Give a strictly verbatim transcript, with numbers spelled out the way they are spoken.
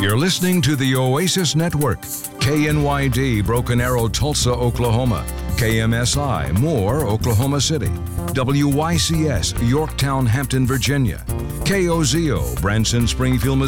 You're listening to the Oasis Network, K N Y D, Broken Arrow, Tulsa, Oklahoma, K M S I, Moore, Oklahoma City, W Y C S, Yorktown, Hampton, Virginia, K O Z O, Branson, Springfield, Missouri,